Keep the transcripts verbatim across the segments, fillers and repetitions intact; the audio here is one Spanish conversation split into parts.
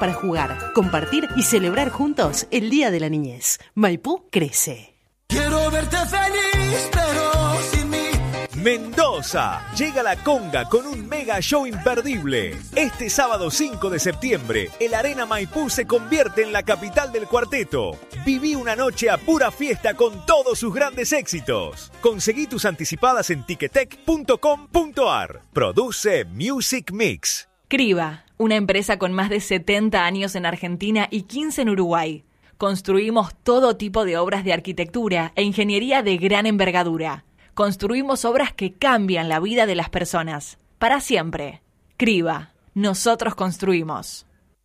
para jugar, compartir y celebrar juntos el Día de la Niñez. Maipú crece. Quiero verte feliz, pero sin mí. Mendoza, llega la conga con un mega show imperdible. Este sábado cinco de septiembre, el Arena Maipú se convierte en la capital del cuarteto. Viví una noche a pura fiesta con todos sus grandes éxitos. Conseguí tus anticipadas en ticketek punto com punto ar. Produce Music Mix. Criba, una empresa con más de setenta años en Argentina y quince en Uruguay. Construimos todo tipo de obras de arquitectura e ingeniería de gran envergadura. Construimos obras que cambian la vida de las personas. Para siempre. Criba. Nosotros construimos.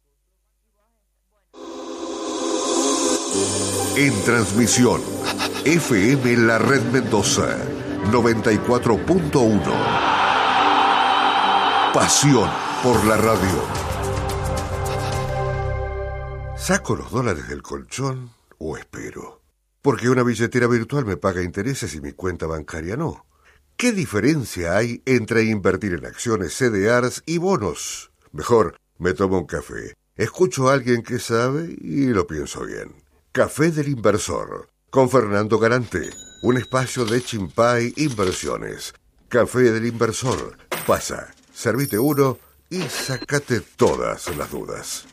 En transmisión, F M La Red Mendoza, noventa y cuatro punto uno. Pasión por la radio. ¿Saco los dólares del colchón o espero? Porque una billetera virtual me paga intereses y mi cuenta bancaria no. ¿Qué diferencia hay entre invertir en acciones, C D Rs y bonos? Mejor, me tomo un café, escucho a alguien que sabe y lo pienso bien. Café del Inversor, con Fernando Galante. Un espacio de Chimpay Inversiones. Café del Inversor. Pasa, servite uno y sacate todas las dudas.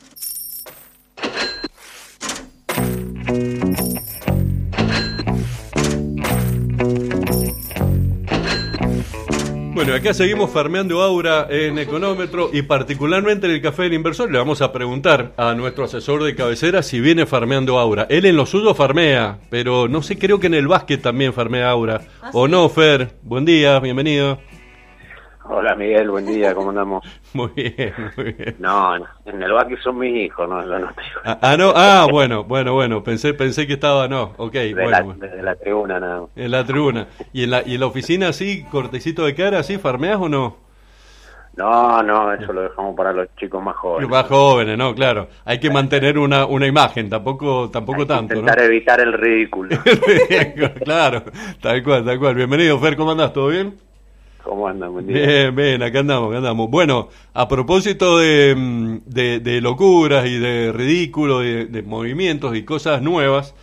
Bueno, acá seguimos farmeando aura en Económetro y particularmente en el Café del Inversor. Le vamos a preguntar a nuestro asesor de cabecera si viene farmeando aura. Él en lo suyo farmea, pero no sé, creo que en el básquet también farmea aura. ¿Ah, ¿O sí? No, Fer? Buen día, bienvenido. Hola Miguel, buen día, ¿cómo andamos? Muy bien, muy bien. No, no, en el básquet son mis hijos, no, no, no te digo. Ah, ah, no, ah, bueno, bueno, bueno, pensé, pensé que estaba, no, ok, de bueno, la, bueno. Desde la tribuna nada más. En la tribuna. ¿Y en la, y en la oficina así, cortecito de cara, así, farmeas o no? No, no, eso lo dejamos para los chicos más jóvenes. Más jóvenes, no, claro. Hay que mantener una, una imagen, tampoco, tampoco Hay que tanto, intentar ¿no? evitar el ridículo. Claro, tal cual, tal cual. Bienvenido, Fer, ¿cómo andás? ¿Todo bien? ¿Cómo andan? Buen día. Bien, bien, acá andamos, acá andamos. Bueno, a propósito de, de, de locuras y de ridículo, de, de movimientos y cosas nuevas,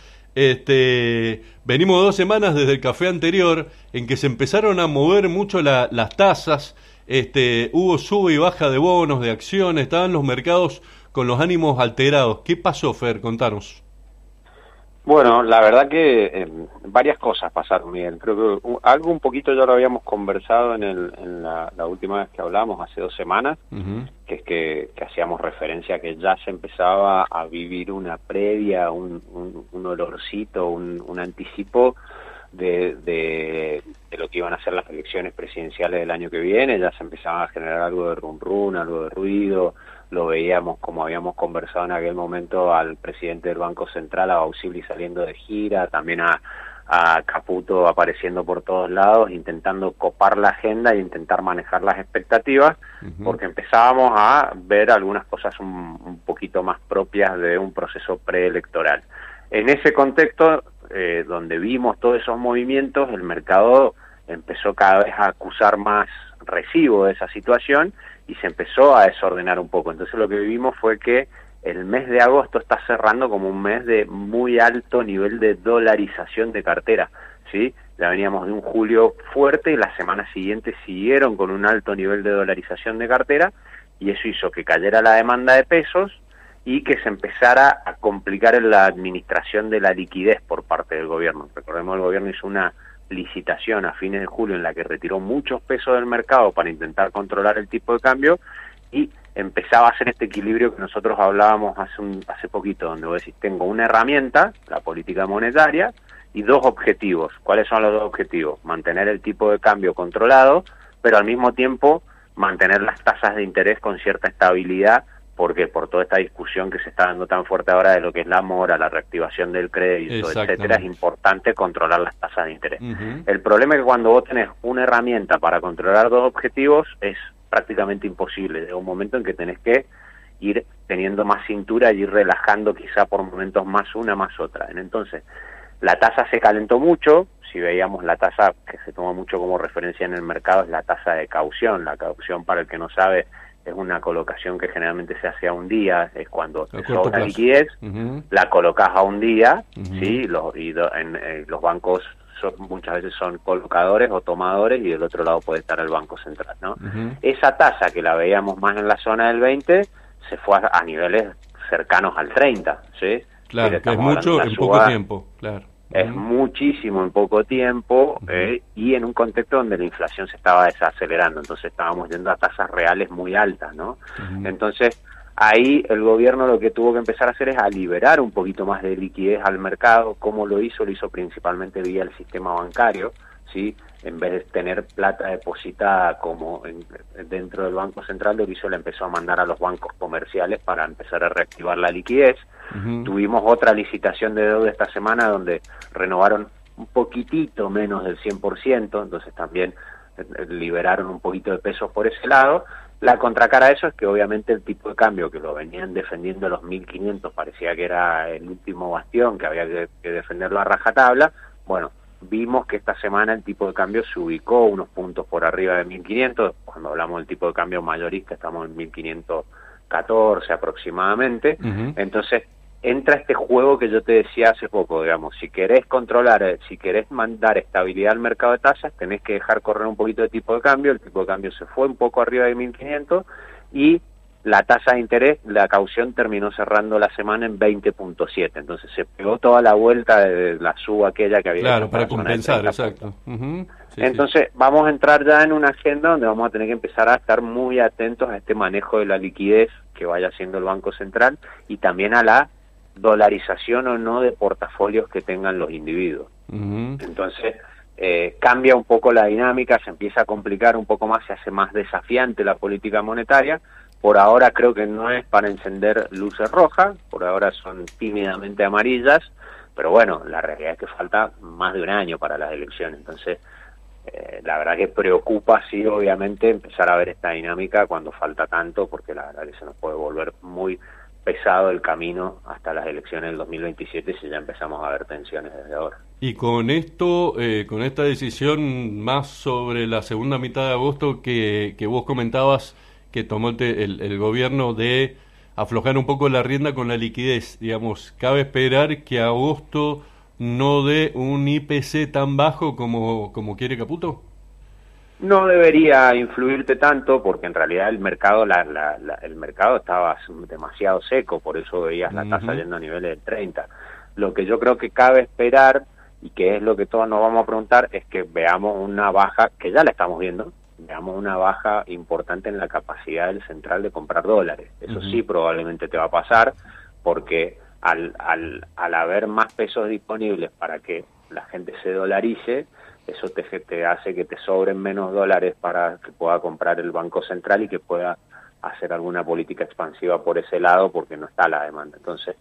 este, venimos dos semanas desde el café anterior en que se empezaron a mover mucho la, las tasas, este, hubo sube y baja de bonos, de acciones, estaban los mercados con los ánimos alterados. ¿Qué pasó, Fer? Contanos. Bueno, la verdad que eh, varias cosas pasaron, Miguel. Creo que uh, algo un poquito ya lo habíamos conversado en, el, en la, la última vez que hablamos, hace dos semanas, uh-huh. que es que, que hacíamos referencia a que ya se empezaba a vivir una previa, un, un, un olorcito, un, un anticipo de, de, de lo que iban a ser las elecciones presidenciales del año que viene. Ya se empezaba a generar algo de run run, algo de ruido. Lo veíamos, como habíamos conversado en aquel momento, al presidente del Banco Central, a Bausili, saliendo de gira, también a, a Caputo apareciendo por todos lados, intentando copar la agenda e intentar manejar las expectativas, uh-huh. porque empezábamos a ver algunas cosas un, un poquito más propias de un proceso preelectoral. En ese contexto, eh, donde vimos todos esos movimientos, el mercado empezó cada vez a acusar más recibo de esa situación y se empezó a desordenar un poco. Entonces lo que vivimos fue que el mes de agosto está cerrando como un mes de muy alto nivel de dolarización de cartera, ¿sí? Ya veníamos de un julio fuerte y las semanas siguientes siguieron con un alto nivel de dolarización de cartera y eso hizo que cayera la demanda de pesos y que se empezara a complicar en la administración de la liquidez por parte del gobierno. Recordemos, el gobierno hizo una licitación a fines de julio en la que retiró muchos pesos del mercado para intentar controlar el tipo de cambio y empezaba a hacer este equilibrio que nosotros hablábamos hace un, hace poquito, donde vos decís, tengo una herramienta, la política monetaria, y dos objetivos. ¿Cuáles son los dos objetivos? Mantener el tipo de cambio controlado, pero al mismo tiempo mantener las tasas de interés con cierta estabilidad, porque por toda esta discusión que se está dando tan fuerte ahora de lo que es la mora, la reactivación del crédito, etcétera, es importante controlar las tasas de interés. Uh-huh. El problema es que cuando vos tenés una herramienta para controlar dos objetivos, es prácticamente imposible. Llega un momento en que tenés que ir teniendo más cintura y ir relajando quizá por momentos más una, más otra. Entonces, la tasa se calentó mucho. Si veíamos la tasa que se toma mucho como referencia en el mercado, es la tasa de caución. La caución, para el que no sabe, es una colocación que generalmente se hace a un día, es cuando te corto sobra plazo. liquidez, Uh-huh. la colocas a un día, Uh-huh. ¿sí? Los, y do, en, eh, los bancos son, muchas veces son colocadores o tomadores, y del otro lado puede estar el Banco Central, ¿no? Uh-huh. Esa tasa que la veíamos más en la zona del veinte se fue a, a niveles cercanos al treinta, ¿sí? Claro, Y que es estamos hablando mucho de una en poco subida, tiempo, claro. es Uh-huh. muchísimo en poco tiempo, Uh-huh. eh, y en un contexto donde la inflación se estaba desacelerando, entonces estábamos yendo a tasas reales muy altas, ¿no? Uh-huh. Entonces, ahí el gobierno lo que tuvo que empezar a hacer es a liberar un poquito más de liquidez al mercado. ¿Cómo lo hizo? Lo hizo principalmente vía el sistema bancario, ¿sí? En vez de tener plata depositada como en, dentro del Banco Central, lo que hizo, le empezó a mandar a los bancos comerciales para empezar a reactivar la liquidez. Uh-huh. Tuvimos otra licitación de deuda esta semana donde renovaron un poquitito menos del cien por ciento, entonces también eh, liberaron un poquito de pesos por ese lado. La contracara de eso es que obviamente el tipo de cambio, que lo venían defendiendo los mil quinientos, parecía que era el último bastión, que había que, que defenderlo a rajatabla. Bueno, vimos que esta semana el tipo de cambio se ubicó unos puntos por arriba de mil quinientos, cuando hablamos del tipo de cambio mayorista estamos en mil quinientos catorce aproximadamente. Uh-huh. Entonces entra este juego que yo te decía hace poco, digamos, si querés controlar, eh, si querés mandar estabilidad al mercado de tasas, tenés que dejar correr un poquito de tipo de cambio. El tipo de cambio se fue un poco arriba de mil quinientos y la tasa de interés, la caución terminó cerrando la semana en veinte punto siete, entonces se pegó toda la vuelta de la suba aquella que había. Claro, hecho para la zona de compensar, treinta exacto. puntos. Uh-huh. Sí, Entonces sí. vamos a entrar ya en una agenda donde vamos a tener que empezar a estar muy atentos a este manejo de la liquidez que vaya haciendo el Banco Central y también a la dolarización o no de portafolios que tengan los individuos. Uh-huh. Entonces eh, cambia un poco la dinámica, se empieza a complicar un poco más, se hace más desafiante la política monetaria. Por ahora creo que no es para encender luces rojas, por ahora son tímidamente amarillas, pero bueno, la realidad es que falta más de un año para las elecciones, entonces eh, la verdad que preocupa, sí, obviamente, empezar a ver esta dinámica cuando falta tanto, porque la verdad que se nos puede volver muy pesado el camino hasta las elecciones del dos mil veintisiete si ya empezamos a ver tensiones desde ahora. Y con esto, eh, con esta decisión más sobre la segunda mitad de agosto que, que vos comentabas, que tomó el, el, el gobierno de aflojar un poco la rienda con la liquidez, digamos, ¿cabe esperar que agosto no dé un I P C tan bajo como, como quiere Caputo? No debería influirte tanto porque en realidad el mercado la, la, la, el mercado estaba demasiado seco, por eso veías la tasa uh-huh. yendo a niveles del treinta. Lo que yo creo que cabe esperar, y que es lo que todos nos vamos a preguntar, es que veamos una baja, que ya la estamos viendo, veamos una baja importante en la capacidad del central de comprar dólares. Eso uh-huh. sí probablemente te va a pasar, porque al, al, al haber más pesos disponibles para que la gente se dolarice, eso te, te hace que te sobren menos dólares para que pueda comprar el Banco Central y que pueda hacer alguna política expansiva por ese lado, porque no está la demanda. Entonces,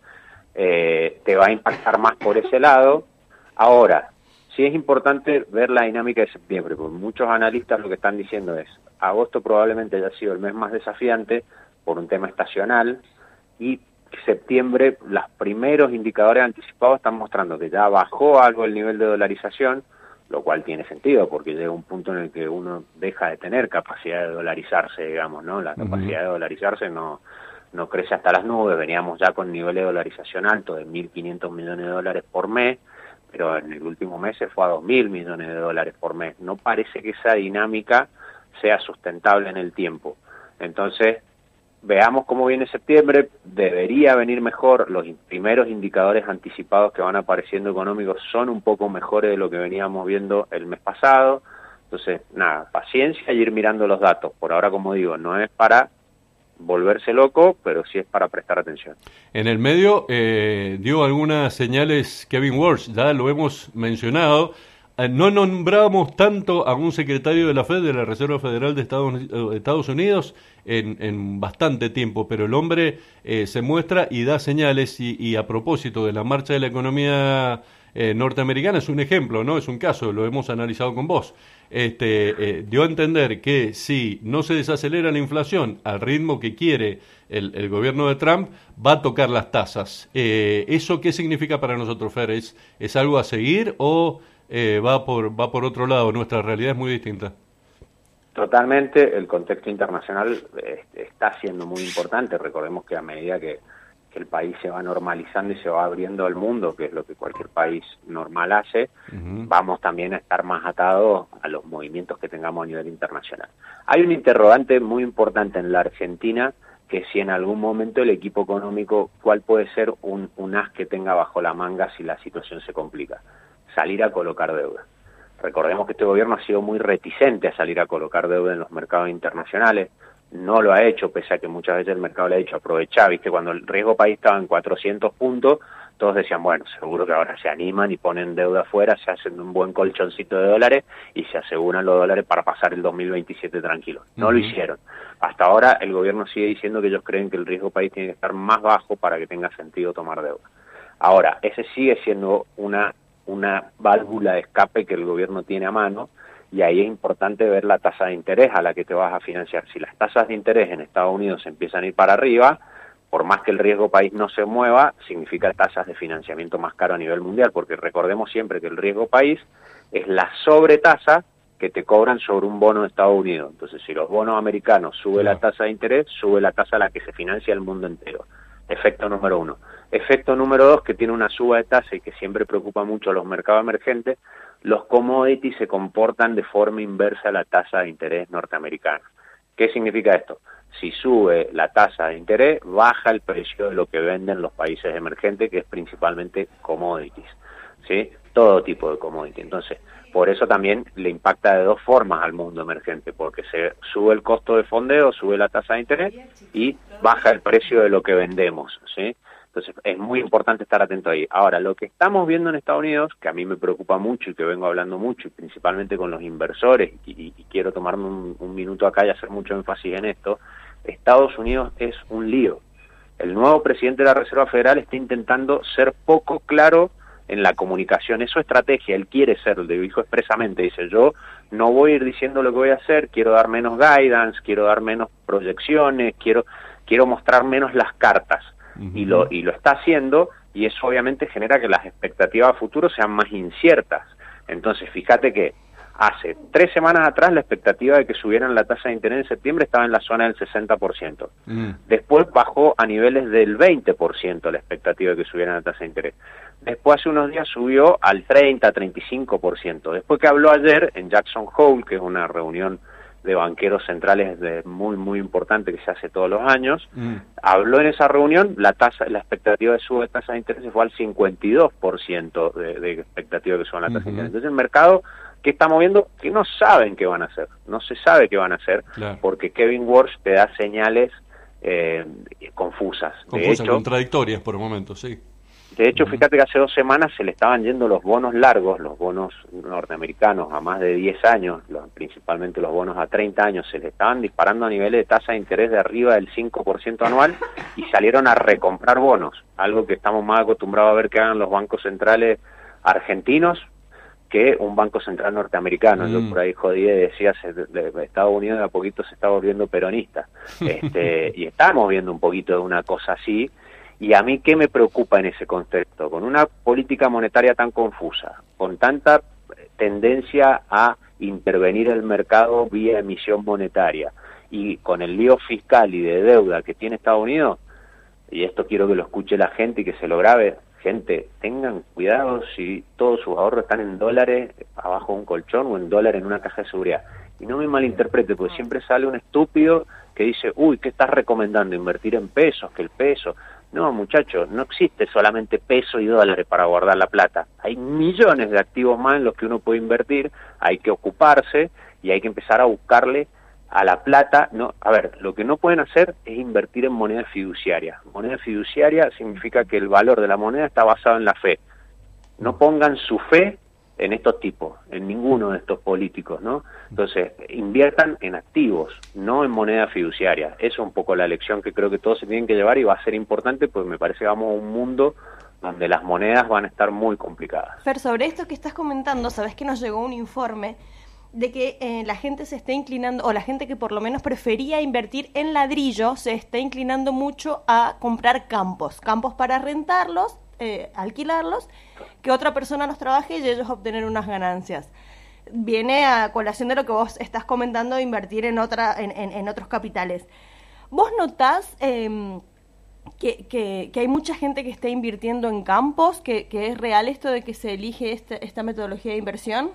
eh, te va a impactar más por ese lado. Ahora, sí es importante ver la dinámica de septiembre, porque muchos analistas lo que están diciendo es, agosto probablemente haya sido el mes más desafiante por un tema estacional, y septiembre los primeros indicadores anticipados están mostrando que ya bajó algo el nivel de dolarización, lo cual tiene sentido, porque llega un punto en el que uno deja de tener capacidad de dolarizarse, digamos, ¿no? La capacidad uh-huh. de dolarizarse no, no crece hasta las nubes, veníamos ya con niveles de dolarización altos de mil quinientos millones de dólares por mes, pero en el último mes se fue a dos mil millones de dólares por mes. No parece que esa dinámica sea sustentable en el tiempo. Entonces, veamos cómo viene septiembre, debería venir mejor, los primeros indicadores anticipados que van apareciendo económicos son un poco mejores de lo que veníamos viendo el mes pasado. Entonces, nada, paciencia y ir mirando los datos. Por ahora, como digo, no es para volverse loco, pero sí es para prestar atención. En el medio eh, dio algunas señales Kevin Walsh, ya lo hemos mencionado. Eh, no nombramos tanto a un secretario de la Fed, de la Reserva Federal de Estados, de Estados Unidos, en, en bastante tiempo, pero el hombre eh, se muestra y da señales, y, y a propósito de la marcha de la economía eh, norteamericana, es un ejemplo, ¿no? Es un caso, lo hemos analizado con vos. Este, eh, dio a entender que si no se desacelera la inflación al ritmo que quiere el, el gobierno de Trump, va a tocar las tasas. Eh, ¿Eso qué significa para nosotros, Fer? ¿Es, es algo a seguir o eh, va por va por otro lado? Nuestra realidad es muy distinta. Totalmente, el contexto internacional eh, está siendo muy importante. Recordemos que a medida que, que el país se va normalizando y se va abriendo al mundo, que es lo que cualquier país normal hace, uh-huh. vamos también a estar más atados a los movimientos que tengamos a nivel internacional. Hay un interrogante muy importante en la Argentina, que si en algún momento el equipo económico, ¿cuál puede ser un, un as que tenga bajo la manga si la situación se complica? Salir a colocar deuda. Recordemos que este gobierno ha sido muy reticente a salir a colocar deuda en los mercados internacionales, no lo ha hecho, pese a que muchas veces el mercado le ha dicho aprovechá, viste, cuando el riesgo país estaba en cuatrocientos puntos, todos decían, bueno, seguro que ahora se animan y ponen deuda afuera, se hacen un buen colchoncito de dólares y se aseguran los dólares para pasar el dos mil veintisiete tranquilo. No uh-huh. lo hicieron. Hasta ahora el gobierno sigue diciendo que ellos creen que el riesgo país tiene que estar más bajo para que tenga sentido tomar deuda. Ahora, ese sigue siendo una una válvula de escape que el gobierno tiene a mano, y ahí es importante ver la tasa de interés a la que te vas a financiar. Si las tasas de interés en Estados Unidos empiezan a ir para arriba, por más que el riesgo país no se mueva, significa tasas de financiamiento más caro a nivel mundial, porque recordemos siempre que el riesgo país es la sobretasa que te cobran sobre un bono de Estados Unidos. Entonces, si los bonos americanos sube la tasa de interés, sube la tasa a la que se financia el mundo entero. Efecto número uno. Efecto número dos, que tiene una suba de tasa y que siempre preocupa mucho a los mercados emergentes, los commodities se comportan de forma inversa a la tasa de interés norteamericana. ¿Qué significa esto? Si sube la tasa de interés, baja el precio de lo que venden los países emergentes, que es principalmente commodities, ¿sí? Todo tipo de commodities. Entonces, por eso también le impacta de dos formas al mundo emergente, porque se sube el costo de fondeo, sube la tasa de interés y baja el precio de lo que vendemos, ¿sí? Entonces, es muy importante estar atento ahí. Ahora, lo que estamos viendo en Estados Unidos, que a mí me preocupa mucho y que vengo hablando mucho, y principalmente con los inversores, y, y quiero tomarme un, un minuto acá y hacer mucho énfasis en esto, Estados Unidos es un lío. El nuevo presidente de la Reserva Federal está intentando ser poco claro en la comunicación. Es su estrategia, él quiere ser, lo dijo expresamente, dice, yo no voy a ir diciendo lo que voy a hacer, quiero dar menos guidance, quiero dar menos proyecciones, quiero, quiero mostrar menos las cartas. Uh-huh. Y lo y lo está haciendo, y eso obviamente genera que las expectativas a futuro sean más inciertas. Entonces, fíjate que hace tres semanas atrás la expectativa de que subieran la tasa de interés en septiembre estaba en la zona del sesenta por ciento. Uh-huh. Después bajó a niveles del veinte por ciento la expectativa de que subieran la tasa de interés. Después hace unos días subió al treinta, treinta y cinco por ciento. Después que habló ayer en Jackson Hole, que es una reunión de banqueros centrales de muy muy importante que se hace todos los años, mm. habló en esa reunión, la tasa, la expectativa de suba de tasa de interés fue al cincuenta y dos por ciento de, de expectativa de que suba la tasa uh-huh. de interés. Entonces el mercado, ¿qué está moviendo? Que no saben qué van a hacer, no se sabe qué van a hacer, claro. porque Kevin Walsh te da señales eh, confusas. Confusas, de hecho, contradictorias por el momento, sí. De hecho, fíjate que hace dos semanas se le estaban yendo los bonos largos, los bonos norteamericanos a más de diez años, los, principalmente los bonos a treinta años, se le estaban disparando a niveles de tasa de interés de arriba del cinco por ciento anual y salieron a recomprar bonos, algo que estamos más acostumbrados a ver que hagan los bancos centrales argentinos que un banco central norteamericano. Mm. Yo por ahí jodí y decía, se, de, de Estados Unidos de a poquito se está volviendo peronista. este y estamos viendo un poquito de una cosa así. Y a mí, ¿qué me preocupa en ese contexto? Con una política monetaria tan confusa, con tanta tendencia a intervenir el mercado vía emisión monetaria, y con el lío fiscal y de deuda que tiene Estados Unidos, y esto quiero que lo escuche la gente y que se lo grabe, gente, tengan cuidado si todos sus ahorros están en dólares abajo de un colchón o en dólares en una caja de seguridad. Y no me malinterprete, porque siempre sale un estúpido que dice, uy, ¿qué estás recomendando? ¿Invertir en pesos? Que el peso... No, muchachos, no existe solamente peso y dólares para guardar la plata. Hay millones de activos más en los que uno puede invertir, hay que ocuparse y hay que empezar a buscarle a la plata. No, a ver, lo que no pueden hacer es invertir en moneda fiduciaria. Moneda fiduciaria significa que el valor de la moneda está basado en la fe. No pongan su fe en estos tipos, en ninguno de estos políticos, ¿no? Entonces, inviertan en activos, no en moneda fiduciaria. Esa es un poco la lección que creo que todos se tienen que llevar y va a ser importante, porque me parece que vamos a un mundo donde las monedas van a estar muy complicadas. Fer, sobre esto que estás comentando, sabes que nos llegó un informe de que eh, la gente se está inclinando, o la gente que por lo menos prefería invertir en ladrillo, se está inclinando mucho a comprar campos, campos para rentarlos, Eh, alquilarlos, que otra persona los trabaje y ellos obtener unas ganancias. viene a colación de lo que vos estás comentando de invertir en, otra, en, en, en otros capitales. ¿Vos notás eh, que, que, que hay mucha gente que está invirtiendo en campos, que, que es real esto de que se elige este, esta metodología de inversión?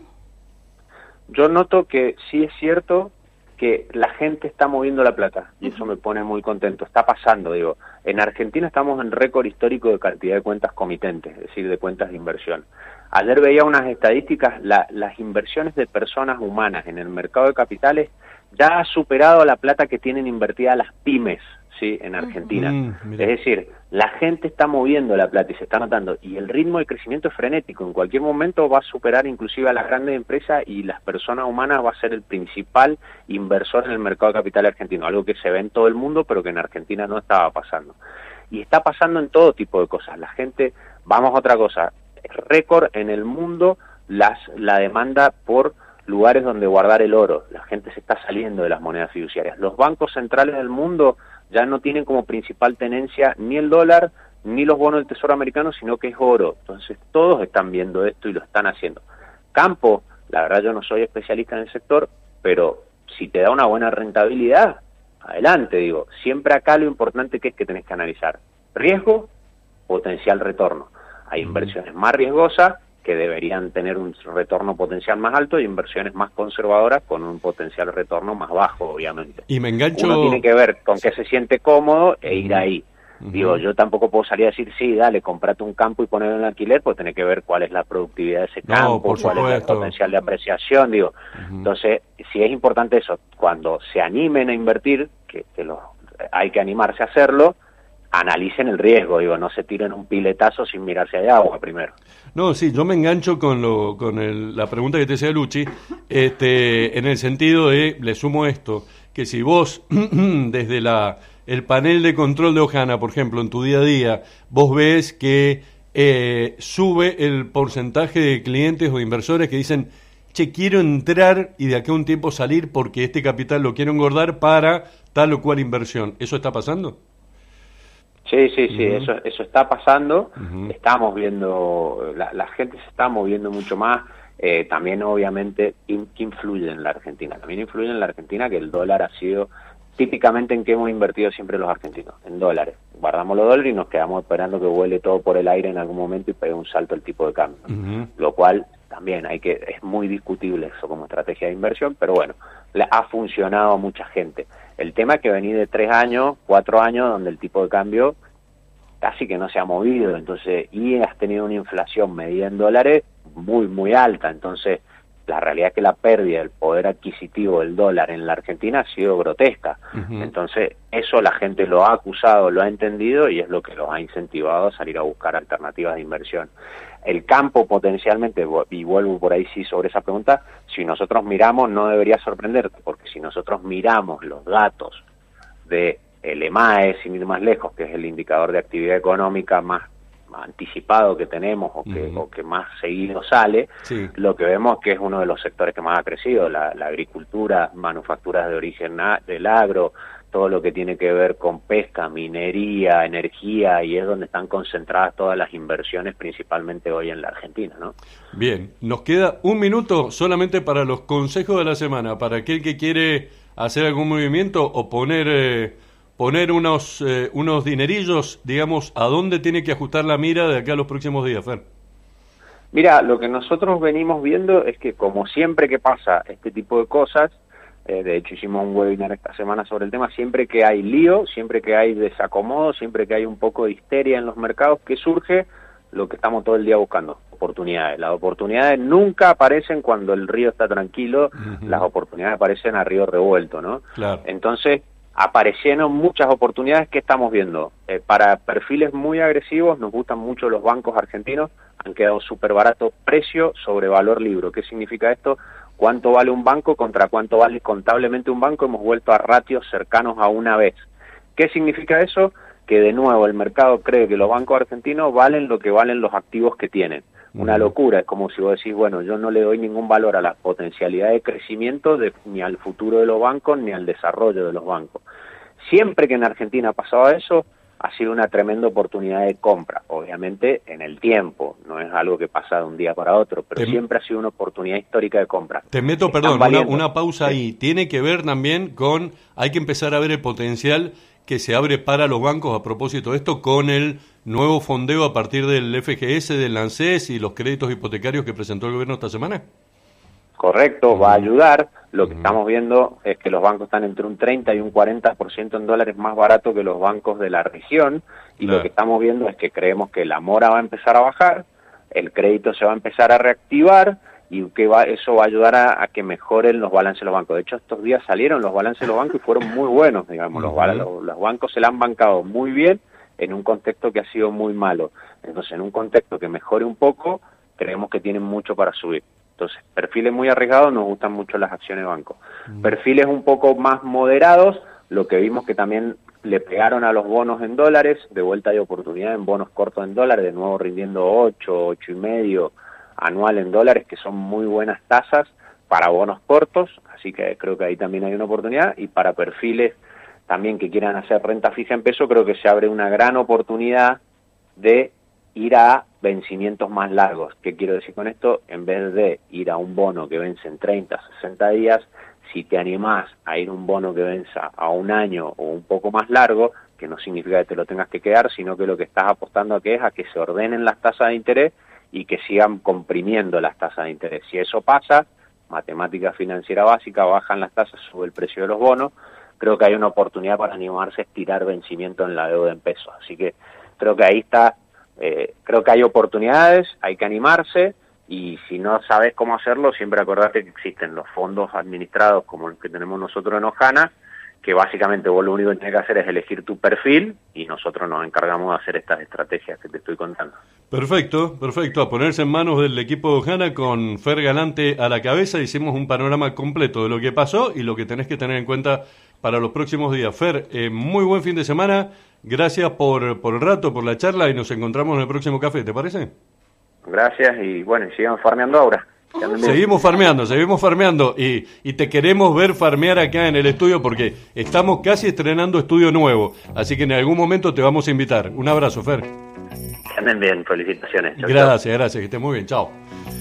Yo noto que sí es cierto que la gente está moviendo la plata y eso me pone muy contento. Está pasando, digo. En Argentina estamos en récord histórico de cantidad de cuentas comitentes, es decir, de cuentas de inversión. Ayer veía unas estadísticas, la, las inversiones de personas humanas en el mercado de capitales ya ha superado la plata que tienen invertida las pymes, ¿sí?, en Argentina. Mm, es decir, la gente está moviendo la plata y se está notando, y el ritmo de crecimiento es frenético. En cualquier momento va a superar inclusive a las grandes empresas y las personas humanas va a ser el principal inversor en el mercado de capital argentino, algo que se ve en todo el mundo, pero que en Argentina no estaba pasando. Y está pasando en todo tipo de cosas. La gente, vamos a otra cosa, récord en el mundo las la demanda por lugares donde guardar el oro. La gente se está saliendo de las monedas fiduciarias. Los bancos centrales del mundo ya no tienen como principal tenencia ni el dólar ni los bonos del Tesoro americano, sino que es oro. Entonces todos están viendo esto y lo están haciendo. Campo, la verdad yo no soy especialista en el sector, pero si te da una buena rentabilidad, adelante, digo. Siempre acá lo importante que es que tenés que analizar riesgo, potencial retorno. Hay inversiones más riesgosas que deberían tener un retorno potencial más alto y inversiones más conservadoras con un potencial retorno más bajo, obviamente. Y me engancho... Uno tiene que ver con qué se siente cómodo e ir ahí. Uh-huh. Digo, yo tampoco puedo salir a decir, sí, dale, comprate un campo y ponerlo en alquiler, pues tenés que ver cuál es la productividad de ese campo, no, por cuál supuesto. es el potencial de apreciación, digo. Uh-huh. Entonces, si es importante eso, cuando se animen a invertir, que, que los, hay que animarse a hacerlo, analicen el riesgo, digo, no se tiren un piletazo sin mirarse allá agua primero. No, sí, yo me engancho con lo con el, la pregunta que te hacía Luchi, este, en el sentido de, le sumo esto, que si vos, desde la el panel de control de Ojana, por ejemplo, en tu día a día, vos ves que eh, sube el porcentaje de clientes o inversores que dicen, che, quiero entrar y de aquí a un tiempo salir porque este capital lo quiero engordar para tal o cual inversión. ¿Eso está pasando? Sí, sí, sí, uh-huh. eso eso está pasando. Uh-huh. Estamos viendo, la, la gente se está moviendo mucho más. Eh, también, obviamente, in, que influye en la Argentina. También influye en la Argentina que el dólar ha sido típicamente en que hemos invertido siempre los argentinos, en dólares. Guardamos los dólares y nos quedamos esperando que vuele todo por el aire en algún momento y pegue un salto el tipo de cambio. Uh-huh. Lo cual también hay que es muy discutible eso como estrategia de inversión, pero bueno, le ha funcionado a mucha gente. El tema es que vení de tres años, cuatro años, donde el tipo de cambio casi que no se ha movido, entonces, y has tenido una inflación medida en dólares muy, muy alta. Entonces, la realidad es que la pérdida del poder adquisitivo del dólar en la Argentina ha sido grotesca. Uh-huh. Entonces, eso la gente lo ha acusado, lo ha entendido y es lo que los ha incentivado a salir a buscar alternativas de inversión. El campo potencialmente, y vuelvo por ahí sí sobre esa pregunta, si nosotros miramos, no debería sorprenderte, porque si nosotros miramos los datos de el E M A E, sin ir más lejos, que es el indicador de actividad económica más anticipado que tenemos o que, uh-huh. o que más seguido sale, sí. Lo que vemos es que es uno de los sectores que más ha crecido, la, la agricultura, manufacturas de origen a, del agro, todo lo que tiene que ver con pesca, minería, energía, y es donde están concentradas todas las inversiones, principalmente hoy en la Argentina, ¿no? Bien, nos queda un minuto solamente para los consejos de la semana, para aquel que quiere hacer algún movimiento o poner... Eh, poner unos eh, unos dinerillos, digamos, ¿a dónde tiene que ajustar la mira de acá a los próximos días, Fer? Mira, lo que nosotros venimos viendo es que, como siempre que pasa este tipo de cosas, eh, de hecho hicimos un webinar esta semana sobre el tema, siempre que hay lío, siempre que hay desacomodo, siempre que hay un poco de histeria en los mercados, que surge lo que estamos todo el día buscando, oportunidades. Las oportunidades nunca aparecen cuando el río está tranquilo, uh-huh. Las oportunidades aparecen a río revuelto, ¿no? Claro. Entonces, aparecieron muchas oportunidades que estamos viendo. Eh, para perfiles muy agresivos, nos gustan mucho los bancos argentinos, han quedado súper baratos, precio sobre valor libro. ¿Qué significa esto? ¿Cuánto vale un banco contra cuánto vale contablemente un banco? Hemos vuelto a ratios cercanos a una vez. ¿Qué significa eso? Que de nuevo el mercado cree que los bancos argentinos valen lo que valen los activos que tienen. Una locura, es como si vos decís, bueno, yo no le doy ningún valor a la potencialidad de crecimiento de, ni al futuro de los bancos ni al desarrollo de los bancos. Siempre que en Argentina pasaba eso, ha sido una tremenda oportunidad de compra, obviamente en el tiempo, no es algo que pasa de un día para otro, pero te, siempre ha sido una oportunidad histórica de compra. Te meto, Están perdón, una, una pausa ahí, tiene que ver también con, hay que empezar a ver el potencial que se abre para los bancos a propósito de esto con el nuevo fondeo a partir del F G S, del ANSES y los créditos hipotecarios que presentó el gobierno esta semana. Correcto, va a ayudar. Lo que estamos viendo es que los bancos están entre un treinta y un cuarenta por ciento en dólares más barato que los bancos de la región, y claro, lo que estamos viendo es que creemos que la mora va a empezar a bajar, el crédito se va a empezar a reactivar, y que va, eso va a ayudar a, a que mejoren los balances de los bancos. De hecho, estos días salieron los balances de los bancos y fueron muy buenos, digamos. Uh-huh. los, los, los bancos se la han bancado muy bien en un contexto que ha sido muy malo. Entonces, en un contexto que mejore un poco, creemos que tienen mucho para subir. Entonces, perfiles muy arriesgados, nos gustan mucho las acciones de banco. Uh-huh. Perfiles un poco más moderados, lo que vimos que también le pegaron a los bonos en dólares, de vuelta hay oportunidad en bonos cortos en dólares, de nuevo rindiendo ocho, ocho y medio anual en dólares, que son muy buenas tasas para bonos cortos, así que creo que ahí también hay una oportunidad, y para perfiles también que quieran hacer renta fija en peso, creo que se abre una gran oportunidad de ir a vencimientos más largos. ¿Qué quiero decir con esto? En vez de ir a un bono que vence en treinta, sesenta días, si te animás a ir a un bono que venza a un año o un poco más largo, que no significa que te lo tengas que quedar, sino que lo que estás apostando a que es a que se ordenen las tasas de interés y que sigan comprimiendo las tasas de interés. Si eso pasa, matemática financiera básica, bajan las tasas, sube el precio de los bonos, creo que hay una oportunidad para animarse a estirar vencimiento en la deuda en pesos. Así que creo que ahí está, eh, creo que hay oportunidades, hay que animarse, y si no sabes cómo hacerlo, siempre acordate que existen los fondos administrados como el que tenemos nosotros en Ojana, que básicamente vos lo único que tienes que hacer es elegir tu perfil y nosotros nos encargamos de hacer estas estrategias que te estoy contando. Perfecto, perfecto. A ponerse en manos del equipo de Ojana con Fer Galante a la cabeza, hicimos un panorama completo de lo que pasó y lo que tenés que tener en cuenta para los próximos días. Fer, eh, muy buen fin de semana, gracias por, por el rato, por la charla, y nos encontramos en el próximo café, ¿te parece? Gracias, y bueno, y sigan farmeando ahora. Seguimos farmeando, seguimos farmeando y, y te queremos ver farmear acá en el estudio porque estamos casi estrenando estudio nuevo, así que en algún momento te vamos a invitar. Un abrazo, Fer. Que anden bien, felicitaciones. Chau, gracias, chau. gracias, que estés muy bien, chao.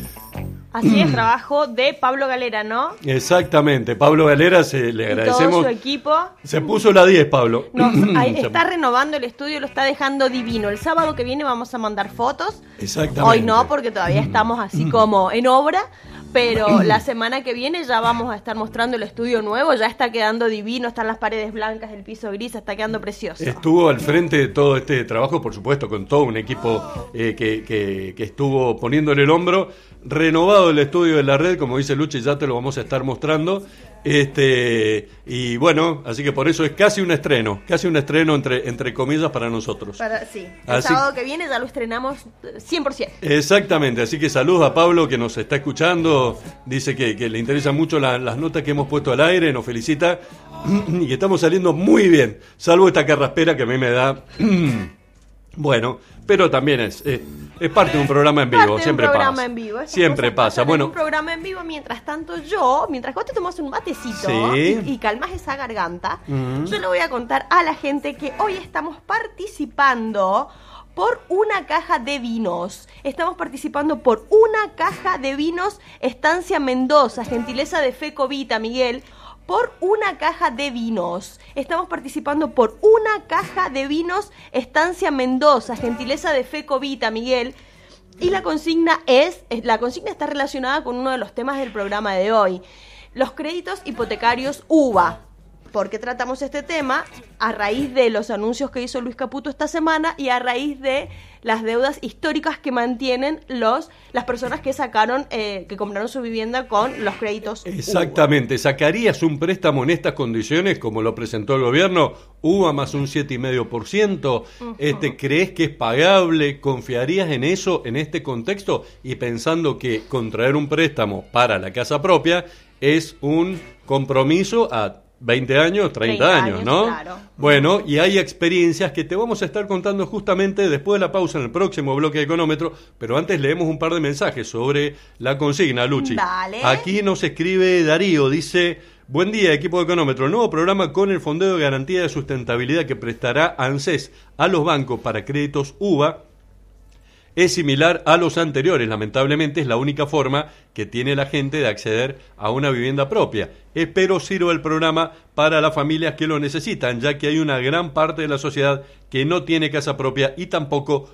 Así es, trabajo de Pablo Galera, ¿no? Exactamente, Pablo Galera, se, le y agradecemos. Todo su equipo. Se puso la diez, Pablo. No, ahí está renovando el estudio, lo está dejando divino. El sábado que viene vamos a mandar fotos. Exactamente. Hoy no, porque todavía estamos así como en obra. Pero la semana que viene ya vamos a estar mostrando el estudio nuevo, ya está quedando divino, están las paredes blancas, el piso gris, está quedando precioso. Estuvo al frente de todo este trabajo, por supuesto, con todo un equipo eh, que, que, que estuvo poniéndole el hombro. Renovado el estudio de la red, como dice Luchi, ya te lo vamos a estar mostrando. Este y bueno, así que por eso es casi un estreno, casi un estreno entre entre comillas para nosotros. Para, sí, el así, sábado que viene ya lo estrenamos cien por ciento. Exactamente, así que saludos a Pablo que nos está escuchando, dice que, que le interesan mucho la, las notas que hemos puesto al aire, nos felicita y que estamos saliendo muy bien, salvo esta carraspera que a mí me da... Bueno, pero también es, es es parte de un programa en vivo, siempre pasa. Un programa en vivo. Siempre pasa. Bueno, un programa en vivo, mientras tanto yo, mientras vos te tomás un matecito ¿sí? y, y calmás esa garganta, uh-huh. yo le voy a contar a la gente que hoy estamos participando por una caja de vinos. Estamos participando por una caja de vinos Estancia Mendoza, gentileza de Fecovita, Miguel. Por una caja de vinos. Estamos participando por una caja de vinos Estancia Mendoza, gentileza de Fecovita, Miguel. Y la consigna es, la consigna está relacionada con uno de los temas del programa de hoy. Los créditos hipotecarios U V A. ¿Por qué tratamos este tema? A raíz de los anuncios que hizo Luis Caputo esta semana y a raíz de las deudas históricas que mantienen los las personas que sacaron, eh, que compraron su vivienda con los créditos. Exactamente. U V A. ¿Sacarías un préstamo en estas condiciones como lo presentó el gobierno? U V A más un siete coma cinco por ciento. Uh-huh. Este, ¿crees que es pagable? ¿Confiarías en eso en este contexto? Y pensando que contraer un préstamo para la casa propia es un compromiso a veinte años, treinta años, ¿no? Claro. Bueno, y hay experiencias que te vamos a estar contando justamente después de la pausa en el próximo bloque de Económetro, pero antes leemos un par de mensajes sobre la consigna, Luchi. Dale. Aquí nos escribe Darío, dice, Buen día, equipo de Económetro. El nuevo programa con el Fondeo de Garantía de Sustentabilidad que prestará ANSES a los bancos para créditos U V A es similar a los anteriores. Lamentablemente es la única forma que tiene la gente de acceder a una vivienda propia. Espero sirva el programa para las familias que lo necesitan, ya que hay una gran parte de la sociedad que no tiene casa propia y tampoco